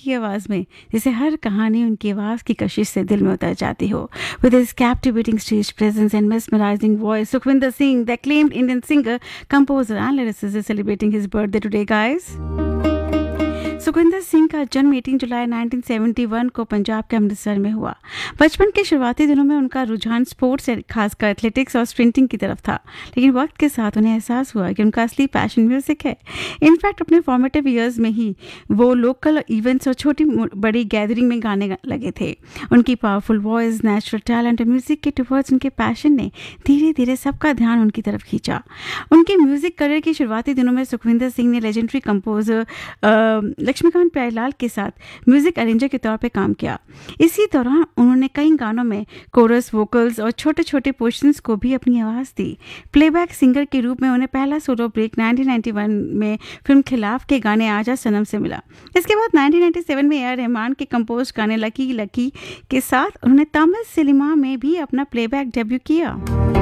की आवाज़ में, जिसे हर कहानी उनकी आवाज़ की कशिश से दिल में उतर जाती हो। With his captivating stage presence and mesmerizing voice, Sukhvinder Singh, the acclaimed Indian singer, composer and lyricist, is celebrating his birthday today, guys. Sukhvinder Singh का जन्म 18 जुलाई 1971 को पंजाब के अमृतसर में हुआ। बचपन के शुरुआती दिनों में उनका रुझान स्पोर्ट्स, खासकर एथलेटिक्स और स्प्रिंटिंग की तरफ था, लेकिन वक्त के साथ उन्हें एहसास हुआ कि उनका असली पैशन म्यूजिक है। इनफैक्ट अपने फॉर्मेटिव ईयर्स में ही वो लोकल इवेंट्स और छोटी बड़ी गैदरिंग में गाने लगे थे। उनकी पावरफुल वॉइस, नेचुरल टैलेंट और म्यूजिक के टुवर्ड्स उनके पैशन ने धीरे धीरे सबका ध्यान उनकी तरफ खींचा। उनके म्यूजिक करियर की शुरुआती दिनों में सुखविंदर सिंह ने लेजेंडरी कंपोजर लक्ष्मीकांत प्यारेलाल के साथ म्यूजिक अरेंजर के तौर पे काम किया। इसी दौरान उन्होंने कई गानों में कोरस, वोकल्स और छोटे छोटे पोर्शंस को भी अपनी आवाज़ दी। प्लेबैक सिंगर के रूप में उन्हें पहला सोलो ब्रेक 1991 में फिल्म खिलाफ के गाने आजा सनम से मिला। इसके बाद 1997 में ए आर रहमान के कंपोज गाने लकी लकी के साथ उन्होंने तमिल सिनेमा में भी अपना प्लेबैक डेब्यू किया।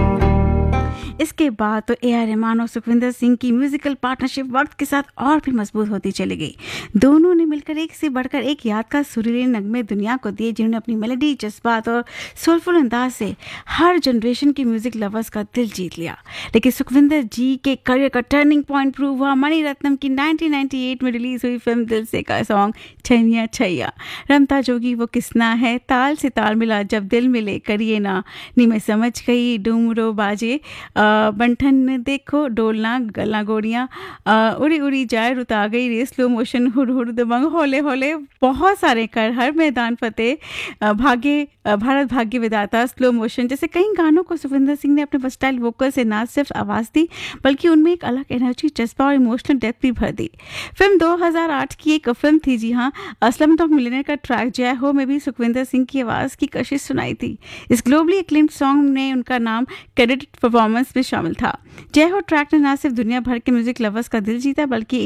इसके बाद तो ए आर रहमान और सुखविंदर सिंह की म्यूजिकल पार्टनरशिप वक्त के साथ और भी मजबूत होती चली गई। दोनों ने मिलकर एक से बढ़कर एक यादगार सुरीले नगमे दुनिया को दिए, जिन्होंने अपनी मेलोडी, जज्बात और सोलफुल अंदाज से हर जनरेशन की म्यूजिक लवर्स का दिल जीत लिया। लेकिन सुखविंदर जी के करियर का टर्निंग पॉइंट प्रूव हुआ मणि रत्नम की 1998 में रिलीज हुई फिल्म दिल से का सॉन्ग छैया छैया। रमता जोगी वो किसना है, ताल से ताल मिला जब दिल मिले करिए ना, नी मैं समझ गई डूमरो बाजे, बंठन ने देखो डोलना गला गोड़ियाँ, उड़ी उड़ी जाए रुता गई रे, स्लो मोशन हुर हुर दबंग, होले होले, बहुत सारे कर, हर मैदान फतेह, भाग्य भारत भाग्य विधाता, स्लो मोशन जैसे कई गानों को सुखविंदर सिंह ने अपने वर्सटाइल वोकल से ना सिर्फ आवाज़ दी, बल्कि उनमें एक अलग एनर्जी, जज्बा और इमोशनल डेप्थ भी भर दी। फिल्म 2008 की एक फिल्म थी, जी हाँ, असलम टॉक मिलियनेयर का ट्रैक जय हो में भी सुखविंदर सिंह की आवाज़ की कशिश सुनाई थी। इस ग्लोबली एक्लेम्ड सॉन्ग ने उनका नाम क्रेडिट परफॉर्मेंस में शामिल था। जय हो ट्रैक ने न सिर्फ दुनिया भर के म्यूजिक लवर्स का दिल जीता, बल्कि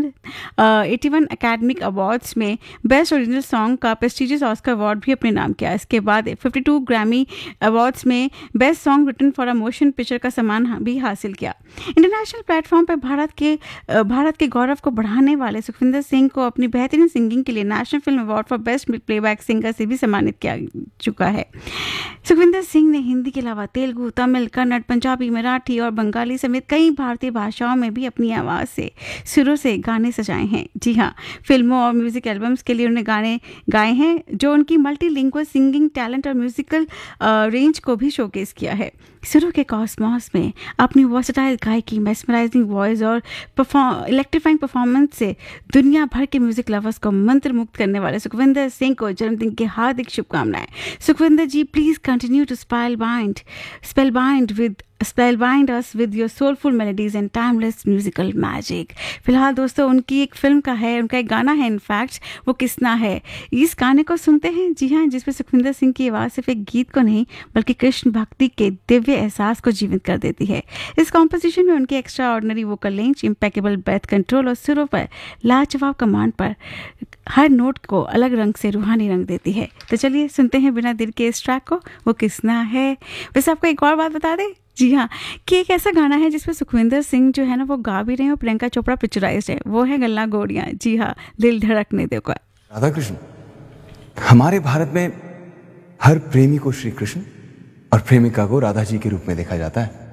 81 एकेडमिक अवार्ड्स में बेस्ट ओरिजिनल सॉन्ग का प्रेस्टिजियस ऑस्कर अवार्ड भी अपने नाम किया। इसके बाद 52 ग्रैमी अवार्ड्स में best song written for a motion picture का सम्मान भी हासिल किया। इंटरनेशनल प्लेटफॉर्म पर भारत के गौरव को बढ़ाने वाले सुखविंदर सिंह को अपनी बेहतरीन सिंगिंग के लिए national film award for best playback singer से भी सम्मानित किया चुका है। सुखविंदर सिंह ने हिंदी के अलावा तेलुगु, तमिल, कन्नड़, पंजाबी, मराठी और बंगाली समेत कई भारतीय भाषाओं में भी अपनी आवाज़ से सुरों से गाने सजाए हैं। जी हाँ, फिल्मों और म्यूजिक एल्बम्स के लिए उन्होंने गाने गाए हैं, जो उनकी मल्टीलिंगुअल सिंगिंग टैलेंट और म्यूजिकल रेंज को भी शोकेस किया है। सुरों के कॉस्मॉस में अपनी वर्सेटाइल गायकी, मेस्मराइजिंग वॉइस और इलेक्ट्रीफाइंग परफॉर्मेंस से दुनिया भर के म्यूजिक लवर्स को मंत्र मुक्त करने वाले सुखविंदर सिंह को जन्मदिन की हार्दिक शुभकामनाएं। सुखविंदर जी, please continue to spellbind us with your soulful melodies and timeless musical magic। फिलहाल दोस्तों, उनकी एक फिल्म का है, उनका एक गाना है इनफैक्ट, वो किसना है। इस गाने को सुनते हैं, जी हाँ, जिसमें सुखविंदर सिंह की आवाज़ सिर्फ एक गीत को नहीं बल्कि कृष्ण भक्ति के दिव्य एहसास को जीवित कर देती है। इस कॉम्पोजिशन में उनकी extra ordinary vocal range, impeccable breath control और सुरों पर लाजवाब कमांड पर हर नोट को अलग रंग से रूहानी रंग देती है। तो चलिए सुनते हैं बिना दिल के इस ट्रैक को, वो किसना है। वैसे आपको एक और बात बता दें, जी हाँ, कि एक ऐसा गाना है जिसमें सुखविंदर सिंह जो है ना वो गा भी रहे हैं और प्रियंका चोपड़ा पिक्चराइज्ड है, वो है गल्ला गोड़ियाँ। जी हाँ, दिल धड़कने दो का। राधा कृष्ण, हमारे भारत में हर प्रेमी को श्री कृष्ण और प्रेमिका को राधा जी के रूप में देखा जाता है।